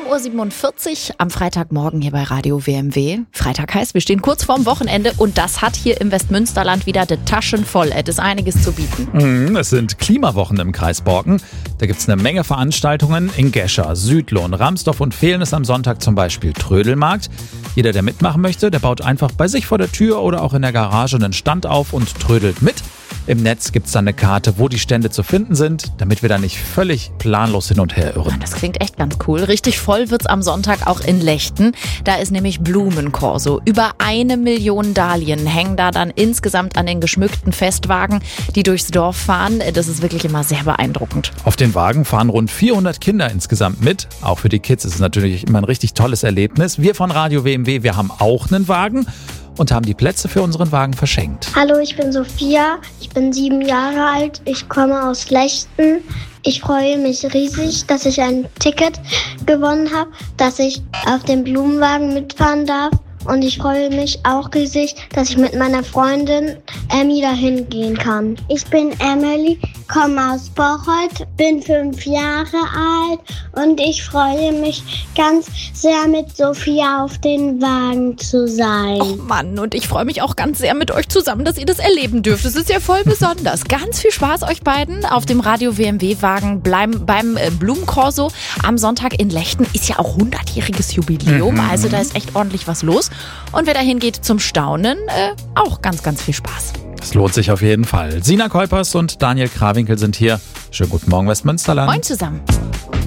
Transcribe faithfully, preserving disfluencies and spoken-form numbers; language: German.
Uhr siebenundvierzig am Freitagmorgen hier bei Radio W M W. Freitag heißt, wir stehen kurz vorm Wochenende und das hat hier im Westmünsterland wieder die Taschen voll. Es ist einiges zu bieten. Es sind Klimawochen im Kreis Borken. Da gibt es eine Menge Veranstaltungen in Gescher, Südlohn, Ramsdorf und Vehlen ist am Sonntag zum Beispiel Trödelmarkt. Jeder, der mitmachen möchte, der baut einfach bei sich vor der Tür oder auch in der Garage einen Stand auf und trödelt mit. Im Netz gibt es dann eine Karte, wo die Stände zu finden sind, damit wir da nicht völlig planlos hin und her irren. Das klingt echt ganz cool. Richtig voll wird's am Sonntag auch in Lechten. Da ist nämlich Blumenkorso. Über eine Million Dahlien hängen da dann insgesamt an den geschmückten Festwagen, die durchs Dorf fahren. Das ist wirklich immer sehr beeindruckend. Auf den Wagen fahren rund vierhundert Kinder insgesamt mit. Auch für die Kids ist es natürlich immer ein richtig tolles Erlebnis. Wir von Radio W M W, wir haben auch einen Wagen und haben die Plätze für unseren Wagen verschenkt. Hallo, ich bin Sophia, ich bin sieben Jahre alt, ich komme aus Lechten. Ich freue mich riesig, dass ich ein Ticket gewonnen habe, dass ich auf dem Blumenwagen mitfahren darf. Und ich freue mich auch riesig, dass ich mit meiner Freundin Emmy dahin gehen kann. Ich bin Emily, komme aus Bocholt, bin fünf Jahre alt und ich freue mich ganz sehr, mit Sophia auf den Wagen zu sein. Oh Mann, und ich freue mich auch ganz sehr mit euch zusammen, dass ihr das erleben dürft. Es ist ja voll besonders. Ganz viel Spaß euch beiden auf dem Radio W M W-Wagen beim, beim Blumenkorso am Sonntag in Lechten. Ist ja auch hundertjähriges Jubiläum, mhm. also da ist echt ordentlich was los. Und wer dahin geht zum Staunen, äh, auch ganz, ganz viel Spaß. Das lohnt sich auf jeden Fall. Sina Kuipers und Daniel Krawinkel sind hier. Schönen guten Morgen, Westmünsterland. Moin zusammen.